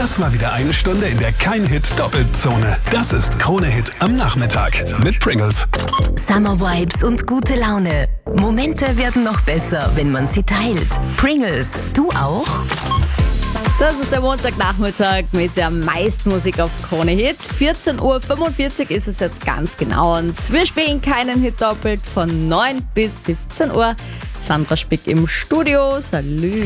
Das war wieder eine Stunde, in der kein Hit doppelt Zone. Das ist Krone Hit am Nachmittag mit Pringles. Summer Vibes und gute Laune. Momente werden noch besser, wenn man sie teilt. Pringles, du auch? Das ist der Montagnachmittag mit der meisten Musik auf Krone Hit. 14:45 Uhr ist es jetzt ganz genau. Und wir spielen keinen Hit doppelt von 9 bis 17 Uhr. Sandra Spick im Studio. Salü.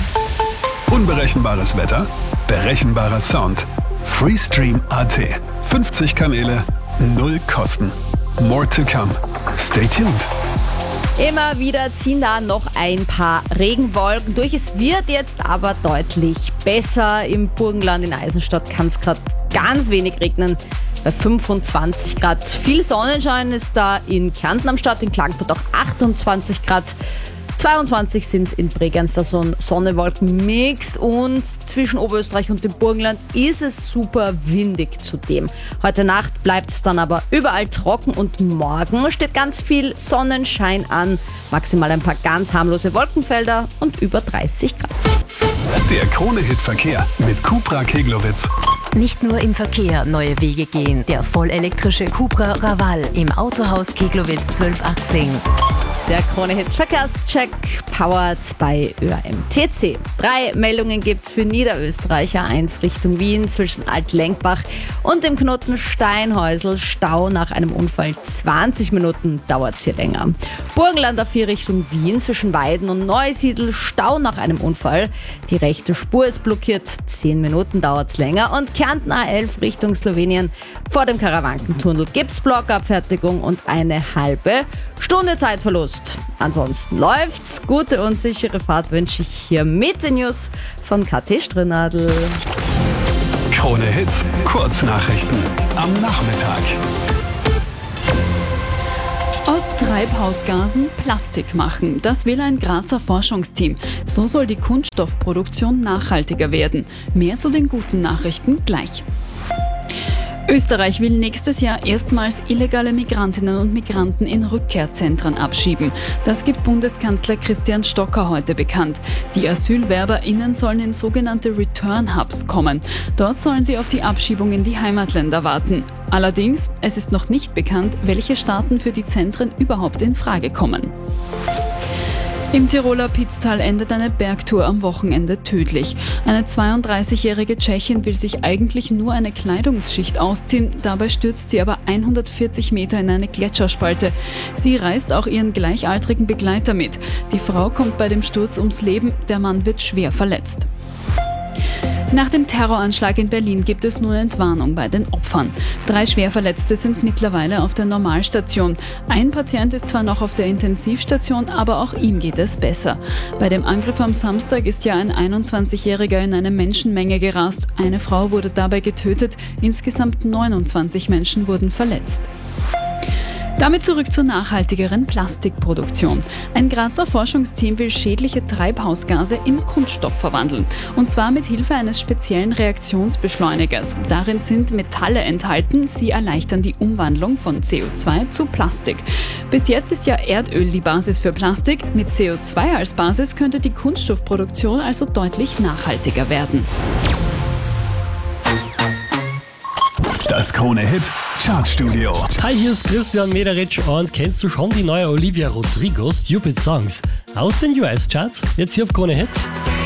Unberechenbares Wetter, berechenbarer Sound. Freestream.at. 50 Kanäle, 0 Kosten. More to come. Stay tuned. Immer wieder ziehen da noch ein paar Regenwolken durch. Es wird jetzt aber deutlich besser. Im Burgenland in Eisenstadt kann es gerade ganz wenig regnen. Bei 25 Grad. Viel Sonnenschein ist da in Kärnten am Start, in Klagenfurt auch 28 Grad. 22 sind es in Bregenz, da so ein Sonne-Wolken-Mix, und zwischen Oberösterreich und dem Burgenland ist es super windig zudem. Heute Nacht bleibt es dann aber überall trocken und morgen steht ganz viel Sonnenschein an, maximal ein paar ganz harmlose Wolkenfelder und über 30 Grad. Der Krone-Hit-Verkehr mit Cupra Keglowitz. Nicht nur im Verkehr neue Wege gehen. Der vollelektrische Cupra Raval im Autohaus Keglowitz 1218. Der Krone-Hit Verkehrscheck powered bei ÖAMTC. 3 Meldungen gibt's für Niederösterreicher. 1 Richtung Wien zwischen Altlenkbach und dem Knoten Steinhäusl. Stau nach einem Unfall. 20 Minuten dauert's hier länger. Burgenland A4 Richtung Wien zwischen Weiden und Neusiedl. Stau nach einem Unfall. Die rechte Spur ist blockiert. 10 Minuten dauert's länger. Und Kärnten A11 Richtung Slowenien. Vor dem Karawankentunnel gibt's Blockabfertigung und eine halbe Stunde Zeitverlust. Ansonsten läuft's. Gute und sichere Fahrt wünsche ich hier mit den News von Kathi Strünadl. Krone Hit, Kurznachrichten am Nachmittag. Aus Treibhausgasen Plastik machen. Das will ein Grazer Forschungsteam. So soll die Kunststoffproduktion nachhaltiger werden. Mehr zu den guten Nachrichten gleich. Österreich will nächstes Jahr erstmals illegale Migrantinnen und Migranten in Rückkehrzentren abschieben. Das gibt Bundeskanzler Christian Stocker heute bekannt. Die AsylwerberInnen sollen in sogenannte Return Hubs kommen. Dort sollen sie auf die Abschiebung in die Heimatländer warten. Allerdings, es ist noch nicht bekannt, welche Staaten für die Zentren überhaupt in Frage kommen. Im Tiroler Pitztal endet eine Bergtour am Wochenende tödlich. Eine 32-jährige Tschechin will sich eigentlich nur eine Kleidungsschicht ausziehen, dabei stürzt sie aber 140 Meter in eine Gletscherspalte. Sie reißt auch ihren gleichaltrigen Begleiter mit. Die Frau kommt bei dem Sturz ums Leben, der Mann wird schwer verletzt. Nach dem Terroranschlag in Berlin gibt es nun Entwarnung bei den Opfern. 3 Schwerverletzte sind mittlerweile auf der Normalstation. Ein Patient ist zwar noch auf der Intensivstation, aber auch ihm geht es besser. Bei dem Angriff am Samstag ist ja ein 21-Jähriger in eine Menschenmenge gerast. Eine Frau wurde dabei getötet, insgesamt 29 Menschen wurden verletzt. Damit zurück zur nachhaltigeren Plastikproduktion. Ein Grazer Forschungsteam will schädliche Treibhausgase in Kunststoff verwandeln. Und zwar mit Hilfe eines speziellen Reaktionsbeschleunigers. Darin sind Metalle enthalten. Sie erleichtern die Umwandlung von CO2 zu Plastik. Bis jetzt ist ja Erdöl die Basis für Plastik. Mit CO2 als Basis könnte die Kunststoffproduktion also deutlich nachhaltiger werden. Das Krone Hit Chartstudio. Hi, hier ist Christian Mederitsch, und kennst du schon die neue Olivia Rodrigo Stupid Songs aus den US-Charts? Jetzt hier auf Krone Hit.